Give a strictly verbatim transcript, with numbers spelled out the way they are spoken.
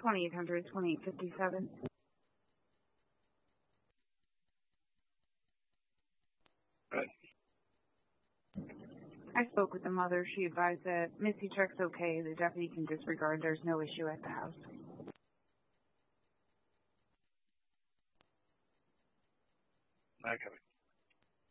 twenty-eight hundred, twenty-eight fifty-seven. Good. I spoke with the mother. She advised that Missy check's okay. The deputy can disregard. There's no issue at the house. Okay.